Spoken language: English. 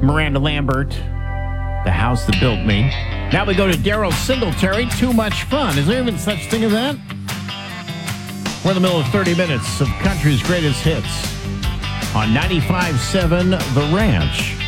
Miranda Lambert, The House That Built Me. Now we go to Daryl Singletary, Too Much Fun. Is there even such thing as that? We're in the middle of 30 minutes of country's greatest hits on 95.7 The Ranch.